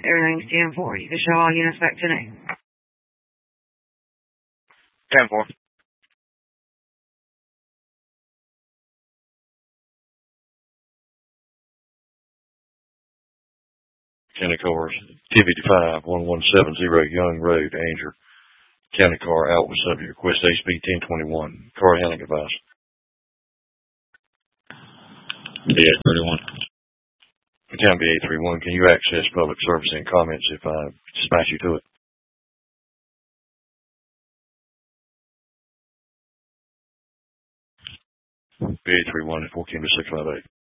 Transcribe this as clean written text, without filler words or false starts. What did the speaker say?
Everything's 10-4. You can show all units back today. 10-4. County cars, T55 1170 Young Road, Anger. County car out with subject. Request HB 1021. Car handling advice. B831. County B831. Can you access public service and comments if I smash you to it? B831 at 14-658.